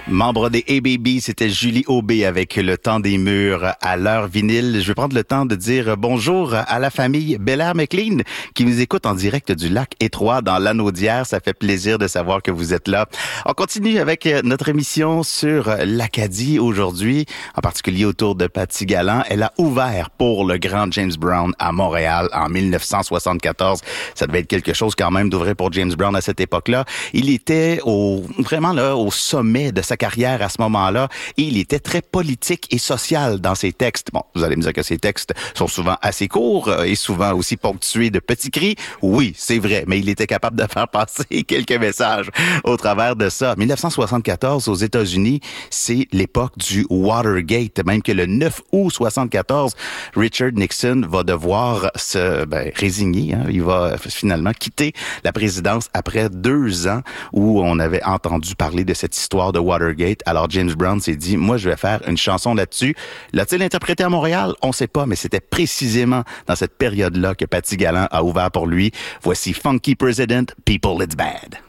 Membre des A-Baby, c'était Julie Aubé avec Le Temps des Murs à l'heure vinyle. Je vais prendre le temps de dire bonjour à la famille Belair-McLean qui nous écoute en direct du lac Étroit dans l'Anaudière. Ça fait plaisir de savoir que vous êtes là. On continue avec notre émission sur l'Acadie aujourd'hui, en particulier autour de Patty Galland. Elle a ouvert pour le grand James Brown à Montréal en 1974. Ça devait être quelque chose quand même d'ouvrir pour James Brown à cette époque-là. Il était vraiment au sommet de sa carrière à ce moment-là et il était très politique et social dans ses textes. Bon, vous allez me dire que ses textes sont souvent assez courts et souvent aussi ponctués de petits cris. Oui, c'est vrai, mais il était capable de faire passer quelques messages au travers de ça. 1974 aux États-Unis, c'est l'époque du Watergate, même que le 9 août 74, Richard Nixon va devoir se résigner. Il va finalement quitter la présidence après 2 ans où on avait entendu parler de cette histoire de Watergate. Alors James Brown s'est dit, moi je vais faire une chanson là-dessus. L'a-t-il interprété à Montréal? On sait pas, mais c'était précisément dans cette période-là que Patty Galland a ouvert pour lui. Voici Funky President, People It's Bad.